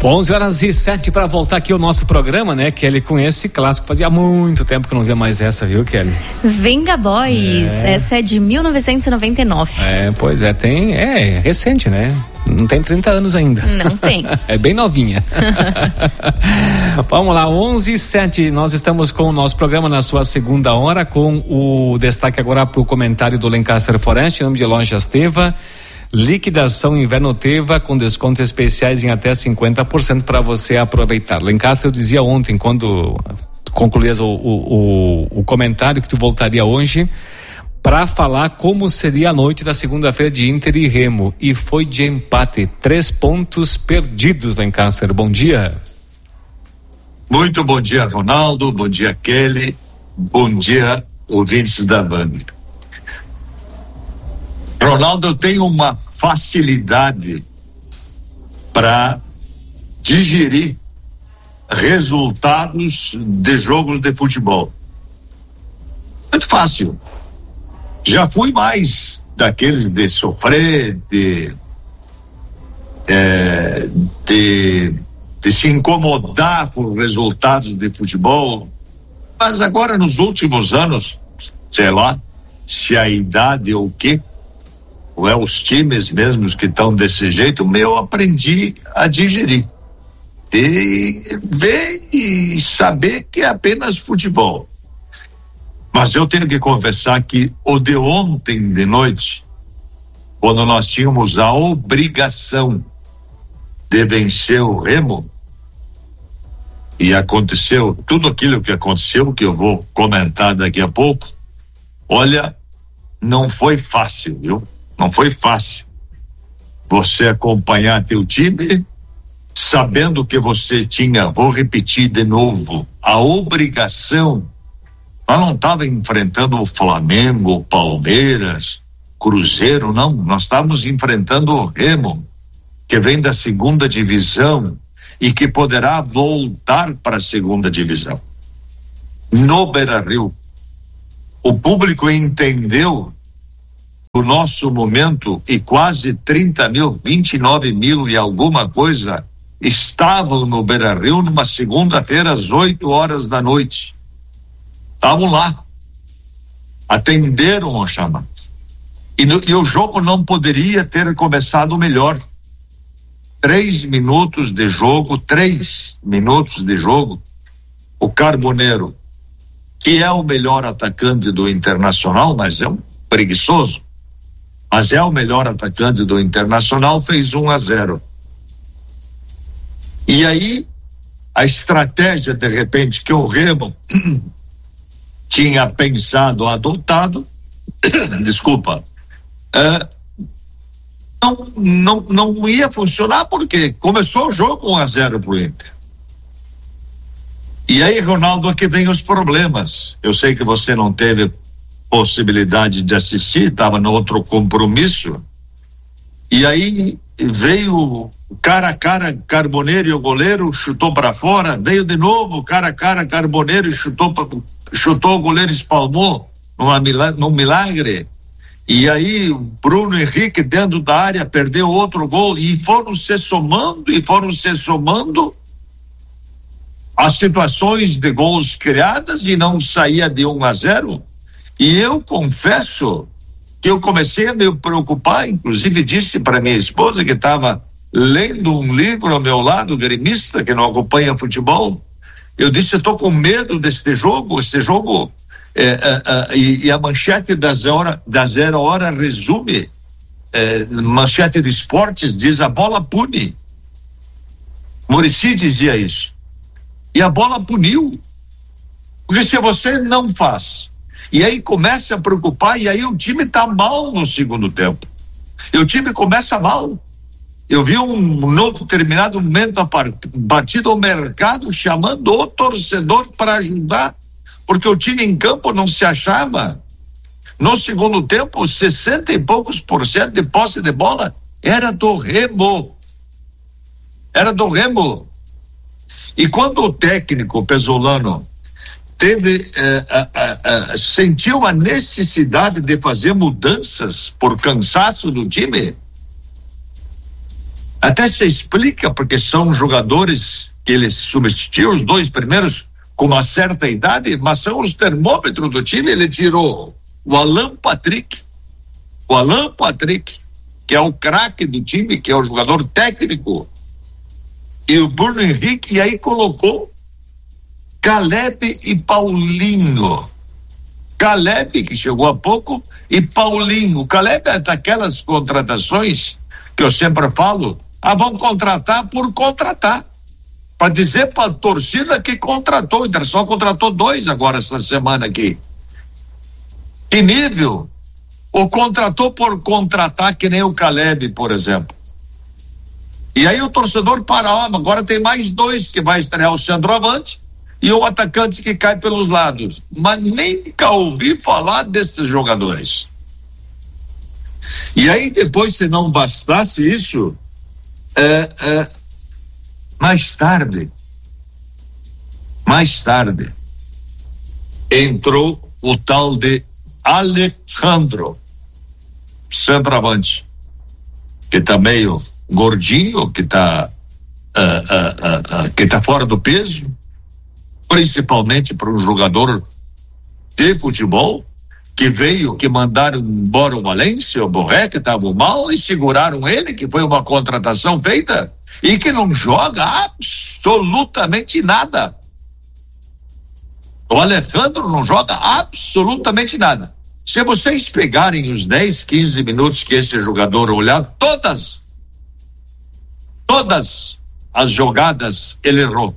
11h07 para voltar aqui o nosso programa, né, Kelly, com esse clássico. Fazia muito tempo que eu não via mais essa, viu, Kelly? Venga Boys, essa é de 1999. Pois é, é recente, né? Não tem 30 anos ainda. Não tem. É bem novinha. Vamos lá, 11h07, nós estamos com o nosso programa na sua segunda hora, com o destaque agora para o comentário do Lancaster Forest, em nome de Lojas Teva. Liquidação Inverno Teva com descontos especiais em até 50% para você aproveitar. Lancaster, eu dizia ontem, quando concluías o comentário, que tu voltaria hoje para falar como seria a noite da segunda-feira de Inter e Remo, e foi de empate, 3 pontos perdidos, Lancaster. Bom dia. Muito bom dia, Ronaldo, bom dia, Kelly, bom dia, ouvintes da banda. Ronaldo, eu tenho uma facilidade para digerir resultados de jogos de futebol. Muito fácil. Já fui mais daqueles de sofrer, de se incomodar com resultados de futebol. Mas agora, nos últimos anos, sei lá, se a idade ou o quê, ou é os times mesmos que estão desse jeito, eu aprendi a digerir. E ver e saber que é apenas futebol. Mas eu tenho que confessar que o de ontem de noite, quando nós tínhamos a obrigação de vencer o Remo, e aconteceu tudo aquilo que aconteceu, que eu vou comentar daqui a pouco, olha, não foi fácil, viu? Não foi fácil você acompanhar teu time sabendo que você tinha, vou repetir de novo, a obrigação. Nós não estávamos enfrentando o Flamengo, o Palmeiras, Cruzeiro, não. Nós estávamos enfrentando o Remo, que vem da segunda divisão e que poderá voltar para a segunda divisão. No Beira-Rio, o público entendeu o nosso momento e quase 30 mil, 29 mil e alguma coisa estavam no Beira-Rio numa segunda-feira às 8 horas da noite. Estavam lá, atenderam ao chamado. E o jogo não poderia ter começado melhor. 3 minutos de jogo, o Carboneiro, que é o melhor atacante do Internacional, mas é um preguiçoso, mas é o melhor atacante do Internacional, fez 1-0. E aí, a estratégia, de repente, que o Remo tinha pensado, adotado, desculpa, não ia funcionar, porque começou o jogo 1-0 pro Inter. E aí, Ronaldo, aqui vem os problemas. Eu sei que você não teve possibilidade de assistir, estava no outro compromisso, e aí veio cara a cara Carboneiro e o goleiro chutou para fora, veio de novo cara a cara Carboneiro e chutou, o goleiro espalmou num milagre, e aí o Bruno Henrique dentro da área perdeu outro gol, e foram se somando as situações de gols criadas e não saía de 1-0. E eu confesso que eu comecei a me preocupar, inclusive disse para minha esposa, que estava lendo um livro ao meu lado, gremista, que não acompanha futebol, eu disse, eu estou com medo deste jogo, e a manchete da Zero Hora resume, manchete de esportes diz, a bola pune. Muricy dizia isso. E a bola puniu. Porque se você não faz, e aí começa a preocupar, e aí o time tá mal no segundo tempo. E o time começa mal. Eu vi num determinado momento da partida o mercado chamando o torcedor para ajudar, porque o time em campo não se achava. No segundo tempo, 60 e poucos % de posse de bola era do Remo. E quando o técnico Pesolano sentiu a necessidade de fazer mudanças por cansaço do time, Até se explica, porque são jogadores que ele substituiu, os 2 primeiros com uma certa idade, mas são os termômetros do time. Ele tirou o Alan Patrick, que é o craque do time, que é o jogador técnico, e o Bruno Henrique, e aí colocou Caleb e Paulinho. Caleb, que chegou há pouco, e Paulinho. O Caleb é daquelas contratações que eu sempre falo, vão contratar por contratar, para dizer para a torcida que contratou. O Internacional contratou 2 agora essa semana aqui. Que nível? Ou contratou por contratar, que nem o Caleb, por exemplo. E aí o torcedor agora tem mais 2 que vai estrear, o centroavante e o atacante que cai pelos lados. Mas nunca ouvi falar desses jogadores. E aí depois, se não bastasse isso, mais tarde entrou o tal de Alejandro, centroavante, que tá meio gordinho, que tá fora do peso, principalmente para um jogador de futebol, que mandaram embora o Valência, o Borré, que estava mal, e seguraram ele, que foi uma contratação feita, e que não joga absolutamente nada. O Alejandro não joga absolutamente nada. Se vocês pegarem os 10, 15 minutos que esse jogador olhar, todas as jogadas ele errou.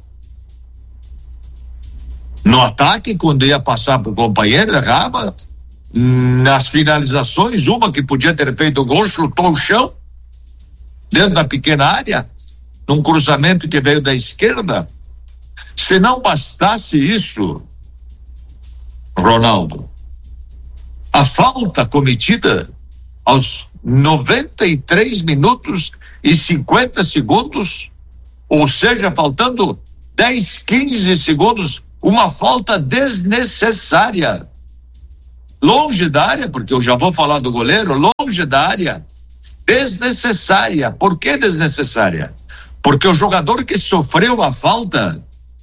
No ataque, quando ia passar pro companheiro, errava. Nas finalizações, uma que podia ter feito o gol, chutou o chão dentro da pequena área, num cruzamento que veio da esquerda. Se não bastasse isso, Ronaldo, a falta cometida aos 93 minutos e 50 segundos, ou seja, faltando 10, 15 segundos, uma falta desnecessária, longe da área, porque eu já vou falar do goleiro, longe da área, desnecessária. Por que desnecessária? Porque o jogador que sofreu a falta,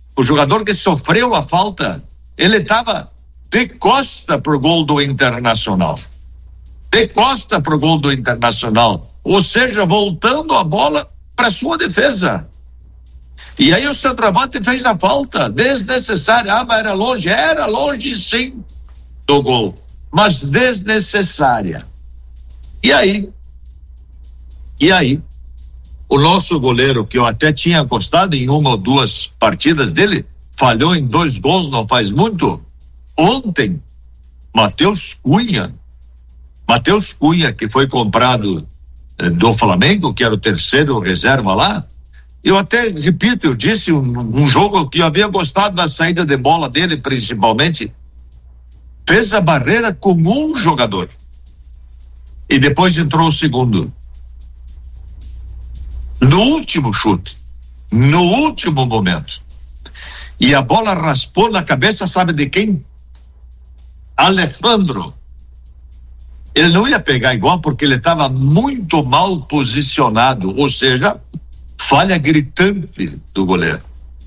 ele estava de costa pro gol do Internacional. Ou seja, voltando a bola para sua defesa. E aí o centroavante fez a falta desnecessária. Mas era longe sim do gol, mas desnecessária. E aí o nosso goleiro, que eu até tinha gostado em 1 ou 2 partidas dele, falhou em 2 gols não faz muito. Ontem, Matheus Cunha, que foi comprado do Flamengo, que era o 3º reserva lá, eu até repito, eu disse um jogo que eu havia gostado da saída de bola dele, principalmente, fez a barreira com um jogador e depois entrou o segundo no último chute, no último momento, e a bola raspou na cabeça, sabe de quem? Alejandro. Ele não ia pegar igual porque ele estava muito mal posicionado, ou seja, falha gritante do goleiro.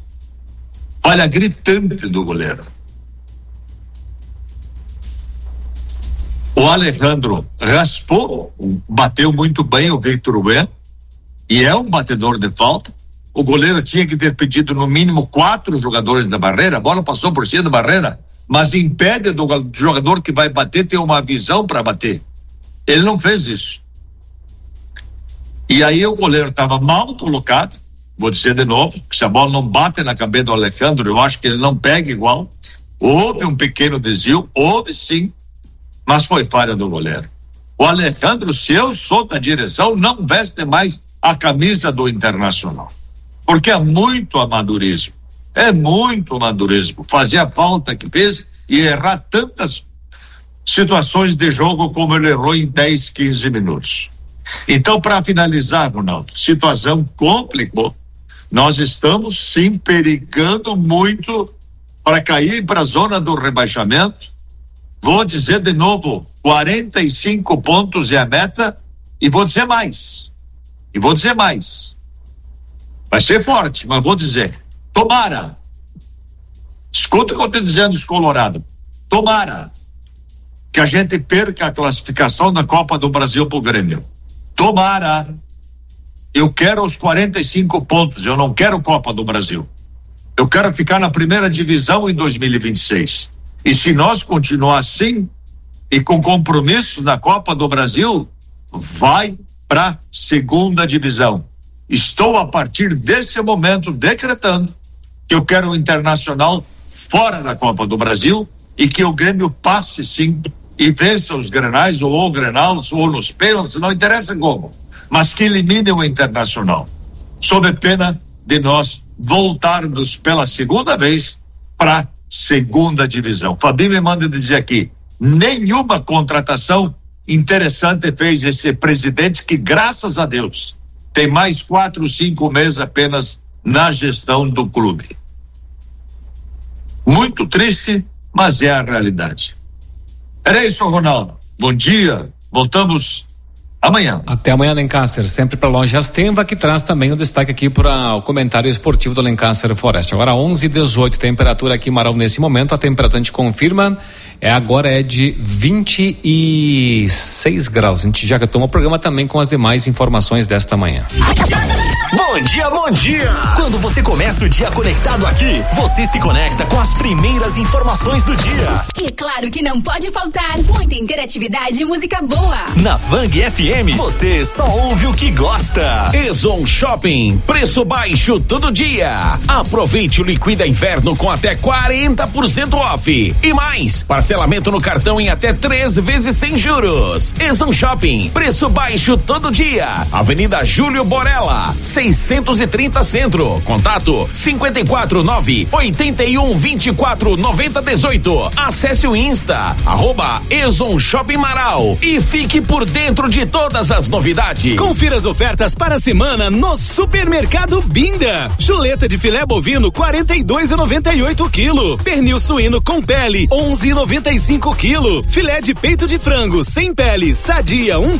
O Alejandro raspou, bateu muito bem o Victor Bueno, e é um batedor de falta. O goleiro tinha que ter pedido no mínimo 4 jogadores da barreira, a bola passou por cima da barreira, mas impede do jogador que vai bater ter uma visão para bater. Ele não fez isso. E aí o goleiro estava mal colocado, vou dizer de novo, que se a bola não bate na cabeça do Alejandro, eu acho que ele não pega igual. Houve um pequeno desvio, houve sim, mas foi falha do goleiro. O Alejandro, se eu sou da direção, não veste mais a camisa do Internacional, porque é muito amadorismo. Fazer a falta que fez e errar tantas situações de jogo como ele errou em 10, 15 minutos. Então, para finalizar, Ronaldo, situação complicou. Nós estamos sim perigando muito para cair para a zona do rebaixamento. Vou dizer de novo, 45 pontos é a meta, e vou dizer mais. E vou dizer mais. Vai ser forte, mas vou dizer. Tomara. Escuta o que eu estou dizendo, os Colorado. Tomara que a gente perca a classificação na Copa do Brasil pro Grêmio. Tomara. Eu quero os 45 pontos, eu não quero Copa do Brasil. Eu quero ficar na primeira divisão em 2026. E se nós continuar assim e com compromisso na Copa do Brasil, vai para segunda divisão. Estou a partir desse momento decretando que eu quero o Internacional fora da Copa do Brasil e que o Grêmio passe sim e vença os Grenais ou Grenal ou nos pênaltis, não interessa como, mas que elimine o Internacional, sob pena de nós voltarmos pela segunda vez para segunda divisão. Fabinho me manda dizer aqui, nenhuma contratação interessante fez esse presidente que, graças a Deus, tem mais 4 ou 5 meses apenas na gestão do clube. Muito triste, mas é a realidade. Era isso, Ronaldo. Bom dia, voltamos amanhã. Até amanhã, Lencaster, sempre para Lojas Temba, que traz também o destaque aqui para o comentário esportivo do Lencaster Forest. Agora 11:18, temperatura aqui em Marão nesse momento, a temperatura a gente confirma, agora é de 26 graus. A gente já toma o programa também com as demais informações desta manhã. Bom dia, bom dia! Quando você começa o dia conectado aqui, você se conecta com as primeiras informações do dia. E claro que não pode faltar muita interatividade e música boa. Na Bang FM, você só ouve o que gosta. Ezon Shopping, preço baixo todo dia. Aproveite o Liquida Inverno com até 40% off. E mais, parcelamento no cartão em até 3 vezes sem juros. Ezon Shopping, preço baixo todo dia. Avenida Júlio Borella, 630 Centro. Contato 549-8124-9018. Acesse o Insta @Ezon Shopping Marau e fique por dentro de todas as novidades. Confira as ofertas para a semana no Supermercado Binda. Chuleta de filé bovino 42,98 kg. Pernil suíno com pele 11,95 kg. Filé de peito de frango sem pele sadia 1